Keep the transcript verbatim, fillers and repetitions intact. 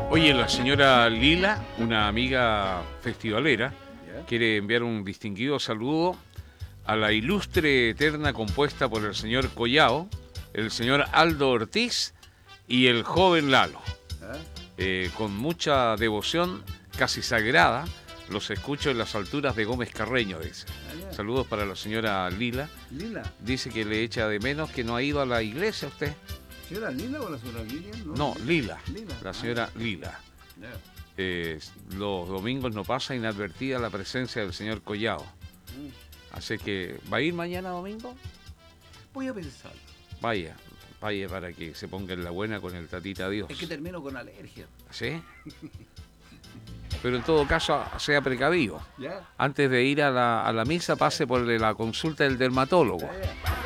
Oye, la señora Lila, una amiga festivalera, ¿Ya? quiere enviar un distinguido saludo a la ilustre eterna compuesta por el señor Collao, el señor Aldo Ortiz y el joven Lalo. ¿Ah? Eh, con mucha devoción, casi sagrada, los escucho en las alturas de Gómez Carreño, dice. Ah, ya. Saludos para la señora Lila. Lila. Dice que le echa de menos que no ha ido a la iglesia usted. ¿Señora Lila o la señora Lilian? No, Lila, Lila. la Ah, señora Lila. ya. Eh, los domingos no pasa inadvertida la presencia del señor Collao. Mm. Así que, ¿va a ir mañana domingo? Voy a pensarlo. Vaya, vaya para que se ponga en la buena con el tatita Dios. Es que termino con alergia. ¿Sí? Pero en todo caso, sea precavido. ¿Ya? Antes de ir a la, a la misa, pase por la consulta del dermatólogo. Ya, ya.